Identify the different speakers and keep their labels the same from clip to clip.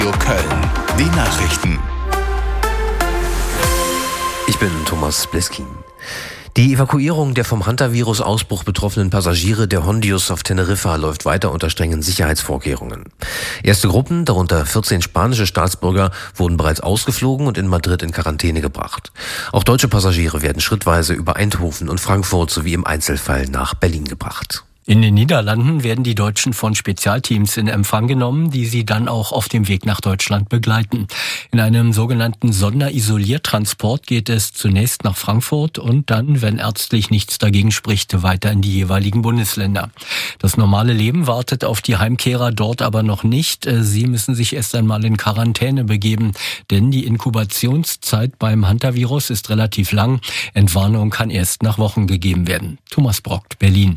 Speaker 1: Köln. Die Nachrichten.
Speaker 2: Ich bin Thomas Bleskin. Die Evakuierung der vom Hantavirus-Ausbruch betroffenen Passagiere der Hondius auf Teneriffa läuft weiter unter strengen Sicherheitsvorkehrungen. Erste Gruppen, darunter 14 spanische Staatsbürger, wurden bereits ausgeflogen und in Madrid in Quarantäne gebracht. Auch deutsche Passagiere werden schrittweise über Eindhoven und Frankfurt sowie im Einzelfall nach Berlin gebracht.
Speaker 3: In den Niederlanden werden die Deutschen von Spezialteams in Empfang genommen, die sie dann auch auf dem Weg nach Deutschland begleiten. In einem sogenannten Sonderisoliertransport geht es zunächst nach Frankfurt und dann, wenn ärztlich nichts dagegen spricht, weiter in die jeweiligen Bundesländer. Das normale Leben wartet auf die Heimkehrer dort aber noch nicht. Sie müssen sich erst einmal in Quarantäne begeben, denn die Inkubationszeit beim Hantavirus ist relativ lang. Entwarnung kann erst nach Wochen gegeben werden. Thomas Brockt, Berlin.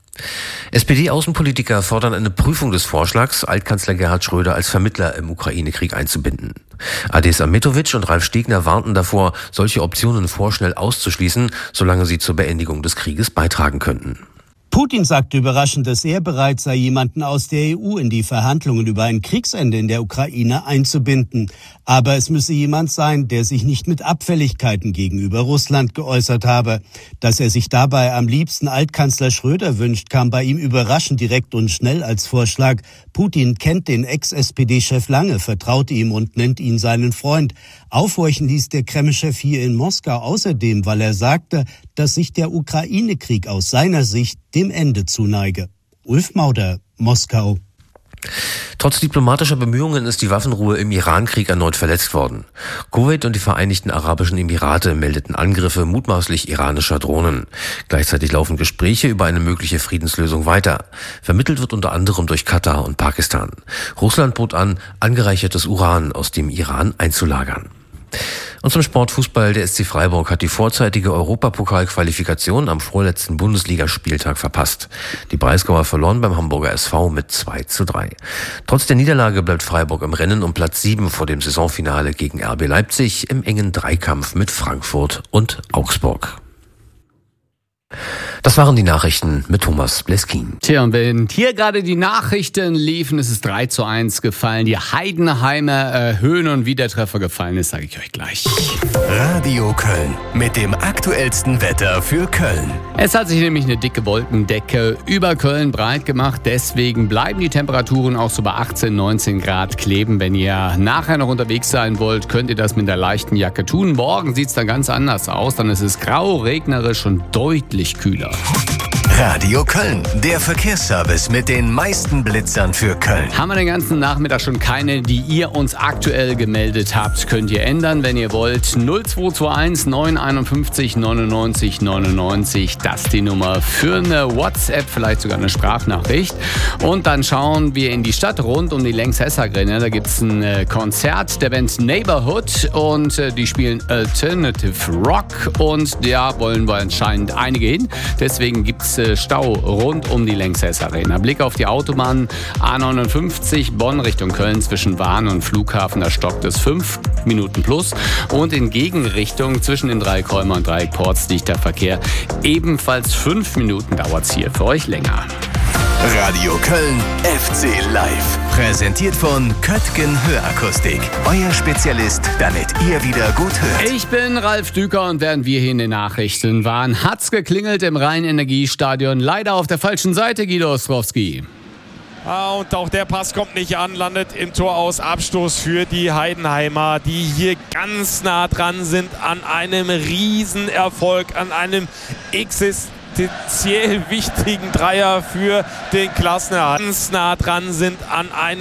Speaker 2: SPD-Außenpolitiker fordern eine Prüfung des Vorschlags, Altkanzler Gerhard Schröder als Vermittler im Ukraine-Krieg einzubinden. Adis Ahmetovic und Ralf Stegner warnten davor, solche Optionen vorschnell auszuschließen, solange sie zur Beendigung des Krieges beitragen könnten.
Speaker 4: Putin sagte überraschend, dass er bereit sei, jemanden aus der EU in die Verhandlungen über ein Kriegsende in der Ukraine einzubinden. Aber es müsse jemand sein, der sich nicht mit Abfälligkeiten gegenüber Russland geäußert habe. Dass er sich dabei am liebsten Altkanzler Schröder wünscht, kam bei ihm überraschend direkt und schnell als Vorschlag. Putin kennt den Ex-SPD-Chef lange, vertraut ihm und nennt ihn seinen Freund. Aufhorchen ließ der Kreml-Chef hier in Moskau außerdem, weil er sagte, dass sich der Ukraine-Krieg aus seiner Sicht dem Ende zuneige. Ulf Mauder, Moskau.
Speaker 2: Trotz diplomatischer Bemühungen ist die Waffenruhe im Iran-Krieg erneut verletzt worden. Kuwait und die Vereinigten Arabischen Emirate meldeten Angriffe mutmaßlich iranischer Drohnen. Gleichzeitig laufen Gespräche über eine mögliche Friedenslösung weiter. Vermittelt wird unter anderem durch Katar und Pakistan. Russland bot an, angereichertes Uran aus dem Iran einzulagern. Und zum Sportfußball. Der SC Freiburg hat die vorzeitige Europapokalqualifikation am vorletzten Bundesligaspieltag verpasst. Die Breisgauer verloren beim Hamburger SV mit 2:3. Trotz der Niederlage bleibt Freiburg im Rennen um Platz 7 vor dem Saisonfinale gegen RB Leipzig im engen Dreikampf mit Frankfurt und Augsburg. Das waren die Nachrichten mit Thomas Bleskin.
Speaker 5: Tja, und wenn hier gerade die Nachrichten liefen, ist es 3:1 gefallen. Die Heidenheimer erhöhen und wie der Treffer gefallen ist, sage ich euch gleich.
Speaker 1: Radio Köln mit dem aktuellsten Wetter für Köln.
Speaker 5: Es hat sich nämlich eine dicke Wolkendecke über Köln breit gemacht. Deswegen bleiben die Temperaturen auch so bei 18, 19 Grad kleben. Wenn ihr nachher noch unterwegs sein wollt, könnt ihr das mit einer leichten Jacke tun. Morgen sieht es dann ganz anders aus. Dann ist es grau, regnerisch und deutlich kühler.
Speaker 1: Radio Köln, der Verkehrsservice mit den meisten Blitzern für Köln.
Speaker 5: Haben wir den ganzen Nachmittag schon keine, die ihr uns aktuell gemeldet habt, könnt ihr ändern, wenn ihr wollt. 0221 951 99 99, das ist die Nummer für eine WhatsApp, vielleicht sogar eine Sprachnachricht. Und dann schauen wir in die Stadt rund um die Längshäuser-Arena. Da gibt es ein Konzert der Band Neighborhood und die spielen Alternative Rock und da wollen wir anscheinend einige hin. Deswegen gibt es Stau rund um die Längshäuser-Arena. Blick auf die Autobahn A59 Bonn Richtung Köln zwischen Wahn und Flughafen. Da stockt es 5 Minuten plus. Und in Gegenrichtung zwischen dem Dreieck Römer und Dreieck Porz liegt der Verkehr. Ebenfalls 5 Minuten dauert es hier für euch länger.
Speaker 1: Radio Köln FC Live. Präsentiert von Köttgen Hörakustik. Euer Spezialist, damit ihr wieder gut hört.
Speaker 5: Ich bin Ralf Düker und während wir hier in den Nachrichten waren, hat's geklingelt im Rhein-Energiestadion. Leider auf der falschen Seite, Guido Ostrowski.
Speaker 6: Und auch der Pass kommt nicht an, landet im Tor aus Abstoß für die Heidenheimer, die hier ganz nah dran sind an einem Riesenerfolg, an einem existenziell wichtigen Dreier für den Klassenerhalt. Ganz nah dran sind an einem